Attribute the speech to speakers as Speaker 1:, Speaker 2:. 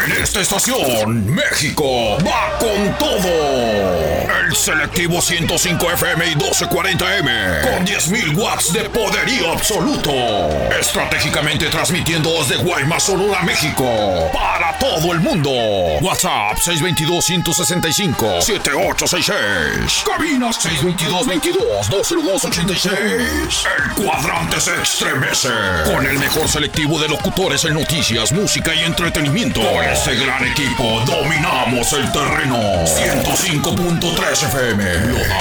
Speaker 1: En esta estación, México va con todo. El selectivo 105 FM y 1240M, con 10.000 watts de poderío absoluto. Estratégicamente transmitiendo desde Guaymas, Sonora, México, para todo el mundo. WhatsApp 622-165-7866. Cabina 622-22-20286. El cuadrante se estremece con el mejor selectivo de locutores en noticias, música y entretenimiento. Con este gran equipo dominamos el terreno. 105.3 FM.